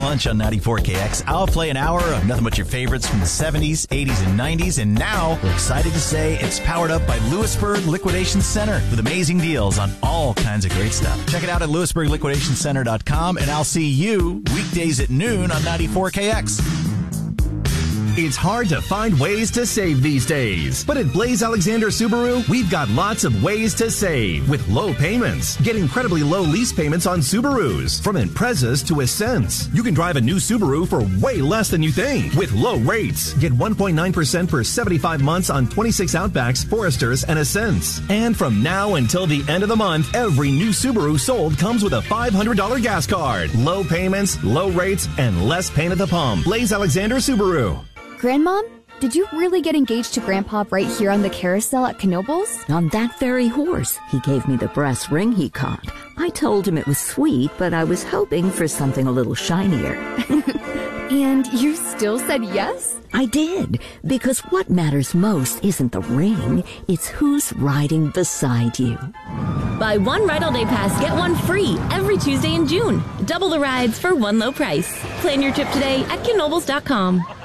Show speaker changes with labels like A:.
A: Lunch on 94KX. I'll play an hour of nothing but your favorites from the 70s, 80s, and 90s. And now we're excited to say it's powered up by Lewisburg Liquidation Center with amazing deals on all kinds of great stuff. Check it out at LewisburgLiquidationCenter.com, and I'll see you weekdays at noon on 94KX.
B: It's hard to find ways to save these days. But at Blaze Alexander Subaru, we've got lots of ways to save with low payments. Get incredibly low lease payments on Subarus, from Imprezas to Ascents. You can drive a new Subaru for way less than you think with low rates. Get 1.9% per 75 months on 26 Outbacks, Foresters, and Ascents. And from now until the end of the month, every new Subaru sold comes with a $500 gas card. Low payments, low rates, and less pain at the pump. Blaze Alexander Subaru.
C: Grandmom, did you really get engaged to Grandpa right here on the carousel at Knoebels?
D: On that very horse. He gave me the brass ring he caught. I told him it was sweet, but I was hoping for something a little shinier.
C: And you still said yes?
D: I did, because what matters most isn't the ring, it's who's riding beside you.
E: Buy one Ride All Day Pass, get one free every Tuesday in June. Double the rides for one low price. Plan your trip today at Knoebels.com.